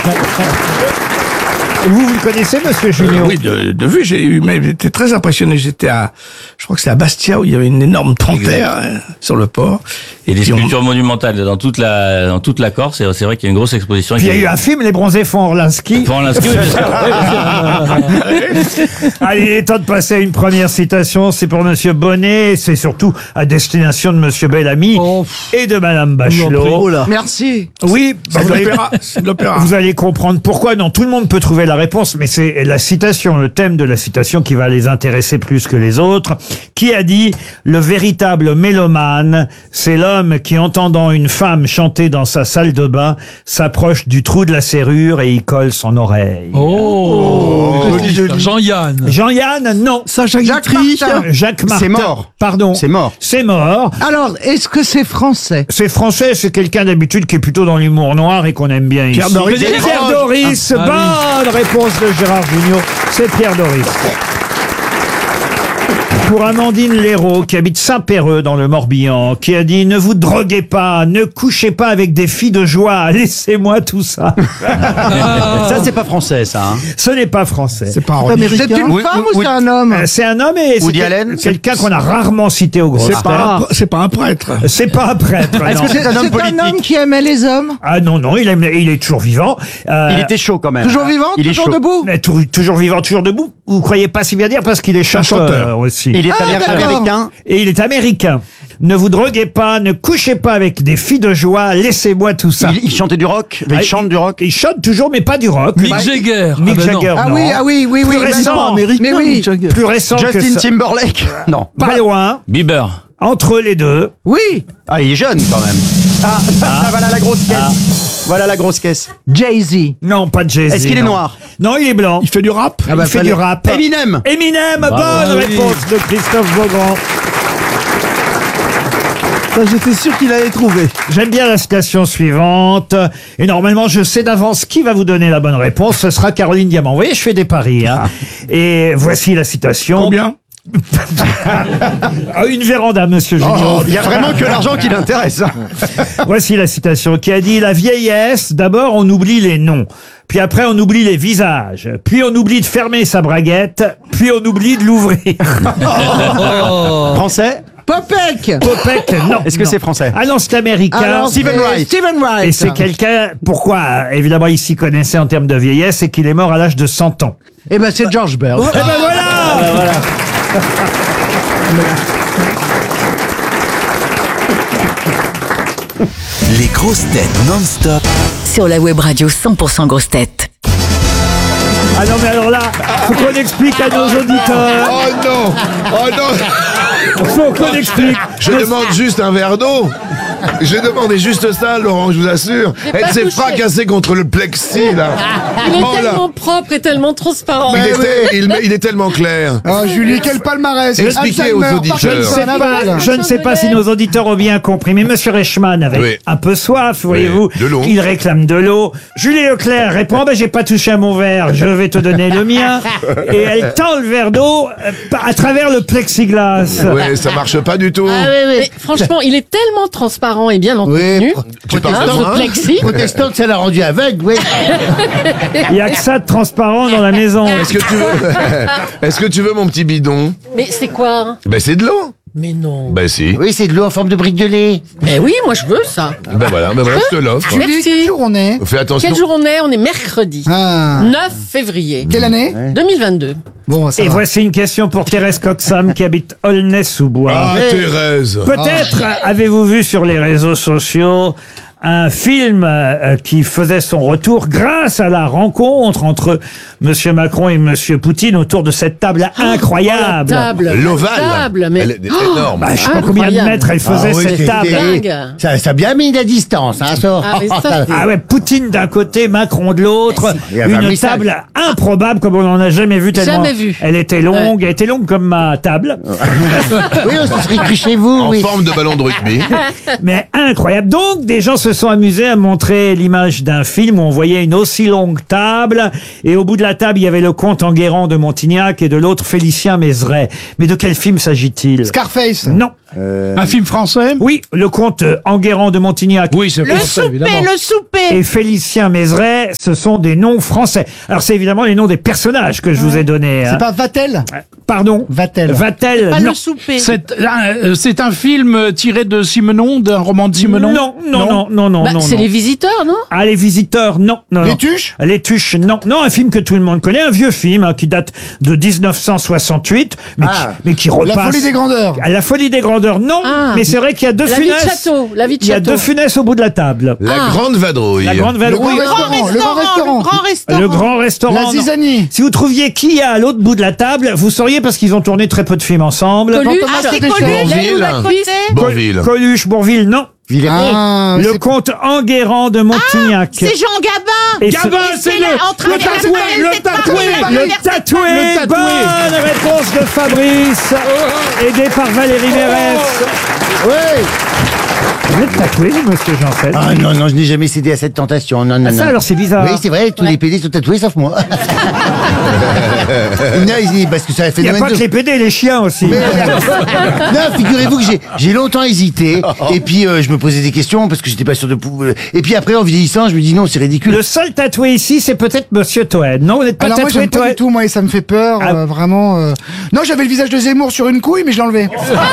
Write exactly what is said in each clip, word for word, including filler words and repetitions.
Vous, vous le connaissez, monsieur Junio? Euh, oui, de, de vue, j'ai eu, mais j'étais très impressionné. J'étais à, je crois que c'est à Bastia où il y avait une énorme panthère hein, sur le port. Et des sculptures monumentales dans toute la, dans toute la Corse. Et c'est vrai qu'il y a une grosse exposition. Puis il y a eu un film, Les Bronzés font Orlinski. Font Orlinski, oui, Allez, il est temps de passer à une première citation. C'est pour monsieur Bonnet. C'est surtout à destination de monsieur Bellamy oh. et de madame Bachelot. Merci. Oui, bah, c'est vous, allez, de l'opéra. vous allez comprendre pourquoi. Non, tout le monde peut trouver la réponse, mais c'est la citation, le thème de la citation qui va les intéresser plus que les autres. Qui a dit « Le véritable mélomane, c'est l'homme qui, entendant une femme chanter dans sa salle de bain, s'approche du trou de la serrure et y colle son oreille. » Oh, oh Jean-Yann. Jean-Yann, non. Sacha Guitry. Jacques Martin. C'est mort. Pardon. C'est mort. C'est mort. Alors, est-ce que c'est français? C'est français, c'est quelqu'un d'habitude qui est plutôt dans l'humour noir et qu'on aime bien Pierre ici. Doris. Pierre Doris. Ah, ah, Bonne réponse de Gérard Jugnot. C'est Pierre Doris. Pour Amandine Léraud, qui habite Saint-Péreux dans le Morbihan, qui a dit « Ne vous droguez pas, ne couchez pas avec des filles de joie, laissez-moi tout ça. » Ça, c'est pas français, ça. Hein. Ce n'est pas français. C'est pas un C'est religieux. une Oui, femme oui, ou oui. c'est un homme? Euh, C'est un homme et Woody c'est Allen, quelqu'un qu'on a rarement cité au gros. C'est pas, un- c'est pas un prêtre. C'est pas un prêtre. Est-ce non. que c'est un homme C'est un homme politique? qui aimait les hommes? Ah non, non, il, aime- il est toujours vivant. Euh, Il était chaud quand même. Toujours vivant? Il est Toujours chaud. debout? mais tou- toujours vivant, toujours debout. Vous croyez pas si bien dire parce qu'il est chanteur, chanteur. aussi. Il est Ah, amer- d'accord. américain. Et il est américain. Ne vous droguez pas, ne couchez pas avec des filles de joie, laissez-moi tout ça. Il, il chantait du rock. Il Ah, chante du rock. Il chante toujours, mais pas du rock. Mick Bah, Jagger. Mick Ah ben non. Jagger, Ah non. oui, ah oui, oui, oui. Plus mais récent. non. Mais oui. Plus récent que Justin ça. Timberlake. Non. Pas loin. Bieber. Entre les deux. Oui. Ah, il est jeune quand même. Ah, ah, voilà la grosse caisse. Voilà la grosse caisse. Jay-Z. Non, pas de Jay-Z. Est-ce qu'il est non. noir? Non, il est blanc. Il fait du rap. Il bah, fait fallait- du rap. Eminem. Eminem, bonne Ah oui. réponse de Christophe Beaugrand. J'étais sûr qu'il allait trouver. J'aime bien la citation suivante. Et normalement, je sais d'avance qui va vous donner la bonne réponse. Ce sera Caroline Diamant. Vous voyez, je fais des paris. Hein. Et voici la citation. Combien? Ah, une véranda, monsieur Oh, Junio. il y a vraiment que l'argent qui l'intéresse. hein. Voici la citation qui a dit « La vieillesse, d'abord on oublie les noms, puis après on oublie les visages, puis on oublie de fermer sa braguette, puis on oublie de l'ouvrir. Français? Popek. » Popek, non. Est-ce que non. c'est français? Ah non, c'est américain. Alors, Stephen c'est Wright. Stephen Wright. Et c'est quelqu'un, pourquoi, évidemment, il s'y connaissait en termes de vieillesse, et qu'il est mort à l'âge de cent ans. Eh ben, c'est George Bell. Eh ben voilà, Les grosses têtes non-stop. Sur la web radio cent pour cent grosses têtes. Ah non, mais alors là, faut qu'on explique à nos auditeurs. Oh non! Oh non! Faut qu'on explique. Je demande juste un verre d'eau. J'ai demandé juste ça, Laurent, je vous assure. pas Elle s'est touché. fracassée contre le plexi, là. Il est Oh là. tellement propre et tellement transparent. Il, était- il, il est tellement clair. Ah, Julie, quel palmarès. Expliquez aux Alzheimer, auditeurs. Je ne sais pas, je ne sais pas si nos auditeurs ont bien compris, mais Monsieur Reichmann avait Oui. un peu soif, voyez-vous. de l'eau. Il réclame de l'eau. Julie Leclerc répond, ben, j'ai pas touché à mon verre, je vais te donner le mien. Et elle tend le verre d'eau euh, à travers le plexiglas. Oui, ça marche pas du tout. Ah, oui, oui. Mais franchement, il est tellement transparent et bien entretenu. Tu parles Hein, de ce moi, hein plexi. Protestante, ça l'a rendu aveugle, oui. Il y a que ça de transparent dans la maison. Est-ce que tu veux, est-ce que tu veux mon petit bidon? Mais c'est quoi? Ben c'est de l'eau. Mais non. Ben si. Oui, c'est de l'eau en forme de brique de lait. Mais oui, moi je veux ça. Ben voilà, ben voilà, je te l'offre. Julie, quel jour on est? Fais attention. Quel jour on est? On est mercredi. Ah. neuf février Quelle année? deux mille vingt-deux. Bon, ça Et va. voici une question pour Thérèse Coxam qui habite Aulnay-sous-Bois. Ah, Thérèse. Peut-être avez-vous vu sur les réseaux sociaux un film euh, qui faisait son retour grâce à la rencontre entre Monsieur Macron et Monsieur Poutine autour de cette table incroyable. Oh, la table. L'ovale. La table, mais... Elle est Oh, énorme. Bah, je sais pas combien de incroyable. mètres elle faisait Ah oui, cette c'est table. dingue. Ça, ça a bien mis la distance, hein, ça. Ah, mais ça, c'est- Ah ouais, Poutine d'un côté, Macron de l'autre. Il y avait un Une message. table improbable comme on n'en a jamais vu tellement. Jamais vu. Elle était longue, elle était longue comme ma table, Oui, on se serait cru chez vous, En oui. forme de ballon de rugby. mais incroyable. Donc, des gens se sont amusés à montrer l'image d'un film où on voyait une aussi longue table et au bout de la table, il y avait le comte Enguerrand de Montignac et de l'autre Félicien Mézeray. Mais de quel film s'agit-il? Scarface. Non. Un film français? Oui, le comte euh, Enguerrand de Montignac. Oui, c'est Le français, souper, évidemment. le souper. Et Félicien Mézeray, ce sont des noms français. Alors c'est évidemment les noms des personnages que je vous ai donnés. hein. C'est pas Vatel Pardon Vatel. Vatel Pas non. le souper. C'est un, c'est un film tiré de Simenon, d'un roman de Simenon? Non, non, non, non, non, Bah, non. c'est non. les visiteurs, non? Ah, les visiteurs, non, non. Les non. Tuches Les Tuches, non. Non, un film que tout le monde connaît, un vieux film hein, qui date de dix-neuf cent soixante-huit, mais, Ah. qui, mais qui repasse. La folie des grandeurs. À la folie des grandeurs, non. Ah. Mais c'est vrai qu'il y a deux La vie de funesses. château, la vie de Il y a château. deux funesses au bout de la table. La Ah. grande vadrouille. La grande Le grand vadrouille. restaurant. Le grand restaurant. Le grand restaurant. Le grand restaurant. La non. zizanie. Si vous trouviez qui il y a à l'autre bout de la table, vous sauriez parce qu'ils ont tourné très peu de films ensemble. Coluche. Thomas Ah, c'est Tété. Coluche. Bourvil. là, à côté. Bourville. Coluche, Bourville, non. Ah, Le c'est- comte Enguerrand de Montignac. C'est Jean Gabin. Et Gabin, ce- c'est là, le, en train le de- tatoué, c'est le pas- tatoué. c'est pas- Le Le tatoué, Le tatoué. bonne réponse de Fabrice, aidé par Valérie Mérès. Ouais. Vous êtes tatoué, vous, monsieur Janssen? Ah non, non, je n'ai jamais cédé à cette tentation. Non, non, Ah, non. ça, alors, c'est bizarre. Oui, c'est vrai, tous les P D sont tatoués sauf moi. Non, ils- parce que ça a fait Il n'y a pas que les P D, les chiens aussi. Non, figurez-vous que j'ai, j'ai longtemps hésité. Et puis, euh, je me posais des questions parce que j'étais pas sûr de pouvoir. Et puis après, en vieillissant, je me dis non, c'est ridicule. Le seul tatoué ici, c'est peut-être monsieur Toen. Non, vous n'êtes pas Alors moi tatoué, j'aime pas Toen? du tout, moi et ça me fait peur, Ah. euh, vraiment. euh. Non, j'avais le visage de Zemmour sur une couille, mais je l'ai enlevé.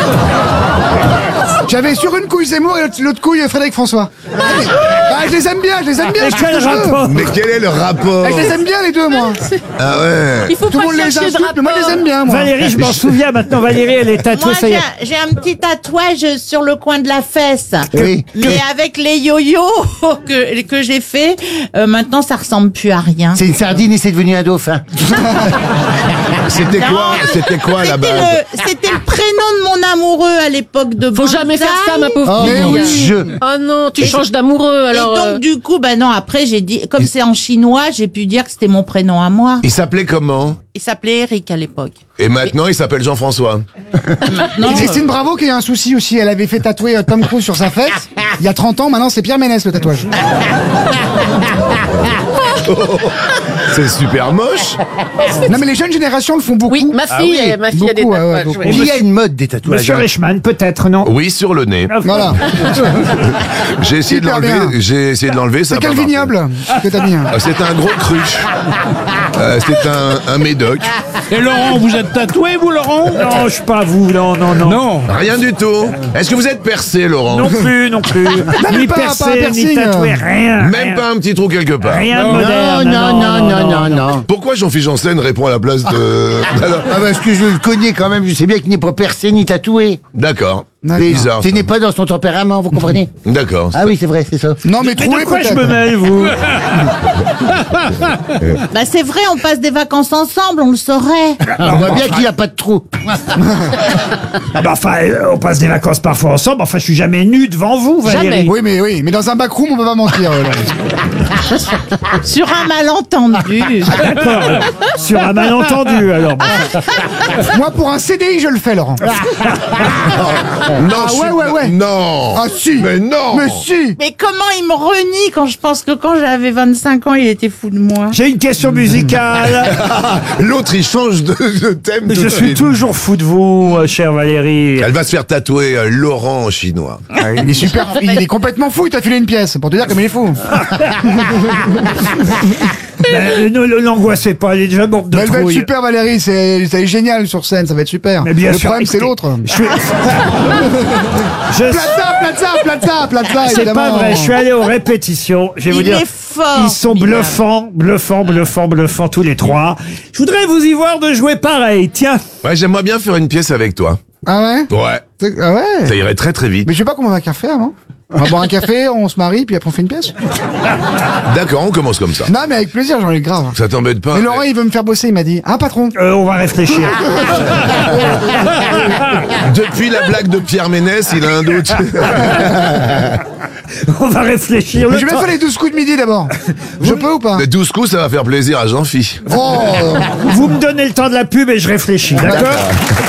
J'avais sur une couille Zemmour et l'autre- l'autre couille Frédéric François. Ah, je les aime bien, je les aime bien. Et je fais quel ce que je veux. rapport? Mais quel est le rapport Ah, je les aime bien les deux, moi. Ah ouais. Il faut Tout le pas monde les chercher de insulte, mais moi je les aime bien, moi. Valérie, je m'en souviens maintenant. Valérie, elle est tatouée, Moi, ça y j'ai est. un- j'ai un petit tatouage sur le coin de la fesse. Oui. Mais avec les yo-yo que, que j'ai fait, euh, maintenant ça ressemble plus à rien. C'est une sardine et c'est devenu un dauphin. C'était quoi C'était quoi la C'était base le, c'était le prénom de mon amoureux à l'époque de Faut jamais faire ça, ma pauvre Oh fille. mon oui. Dieu. Oh non, tu Et- changes d'amoureux, Et alors. donc euh, du coup, bah non, après j'ai dit, comme c'est en chinois, j'ai pu dire que c'était mon prénom à moi. Il s'appelait comment Il s'appelait Eric à l'époque. Et maintenant, il s'appelle Jean-François. Non, Et Christine Bravo qui a un souci aussi, elle avait fait tatouer euh, Tom Cruise sur sa fesse. Il y a trente ans, maintenant c'est Pierre Ménès le tatouage. C'est super moche. Non mais les jeunes générations le font beaucoup. Oui, ma fille, elle- ma fille a des Beaucoup, ouais, ouais, tatouages. beaucoup. oui. Il y a une mode des tatouages. Monsieur hein. Reichmann, peut-être, non? Oui, sur le nez. Voilà. J'ai essayé de Super l'enlever. bien. J'ai essayé de l'enlever. Ça C'est a quel pas marché. vignoble que t'as mis hein Ah, C'est un gros cruche. Euh, c'est un, un médoc. Et Laurent, vous êtes tatoué, vous, Laurent? Non, je suis pas vous, non, non, non. Non. Rien du tout. Est-ce que vous êtes percé, Laurent Non plus, non plus. mais Ni pas- pas un percé, ni piercing, tatoué, euh. rien. Même rien. pas un petit trou quelque part. Rien de Non, moderne. non, non, non, non, non. Pourquoi Jean-Philippe Janssen répond à la place de... Alors, Ah, parce que je le connais quand même, je sais bien qu'il n'est pas percé ni tatoué. D'accord. D'accord. Bizarre. Ce ça. n'est pas dans son tempérament, vous comprenez? D'accord. Ah oui, c'est vrai, c'est ça. Non mais Mais troué de quoi je peut-être. me mêle, vous? bah c'est vrai, on passe des vacances ensemble, on le saurait. On voit bien qu'il n'y a pas de trou. Ah bah, enfin, euh, on passe des vacances parfois ensemble. Enfin, je suis jamais nu devant vous, Valérie. Jamais. Oui mais oui, mais dans un backroom on peut pas mentir. euh, Laurent. Sur un malentendu. D'accord. alors. Sur un malentendu, alors. bon. Moi pour un C D I je le fais Laurent. Non, Ah je suis ouais, ouais, pas- ouais. Non. Ah si. Mais non. Mais si. Mais comment il me renie quand je pense que quand j'avais vingt-cinq ans, il était fou de moi. J'ai une question musicale. L'autre, il change de, de thème. tout Je de suis suite. toujours fou de vous, euh, chère Valérie. Elle va se faire tatouer euh, Laurent en chinois. Ah, il est super, il est complètement fou, il t'a filé une pièce pour te dire comme il est fou. Ben, ne ne l'angoissez pas, elle est déjà morte de Mais elle va être trouille. super Valérie, c'est c'est génial sur scène, ça va être super. Mais bien Le sûr, problème c'est écoutez, l'autre. Je suis... je... Plaza, plaza, plaza, plaza, C'est évidemment. pas vrai, je suis allé aux répétitions. Je vais vous Il dire, est fort. ils sont Bilal. bluffants, bluffants, bluffants, bluffants tous les trois. Je voudrais vous y voir de jouer pareil. Tiens, Ouais, j'aimerais bien faire une pièce avec toi. Ah ouais Ouais. C'est- Ah ouais Ça irait très très vite. Mais je sais pas comment on va faire faire, non On va boire un café, on se marie, puis après on fait une pièce. D'accord, on commence comme ça. Non mais avec plaisir, j'en ai grave. Ça t'embête pas Mais Laurent il veut me faire bosser, il m'a dit. Ah patron euh, on va réfléchir. Depuis la blague de Pierre Ménès, il a un doute. On va réfléchir. Mais Le je vais temps- faire les douze coups de midi d'abord. Je peux ou pas Les douze coups, ça va faire plaisir à Jean-Phi. Oh Vous me donnez le temps de la pub et je réfléchis, d'accord?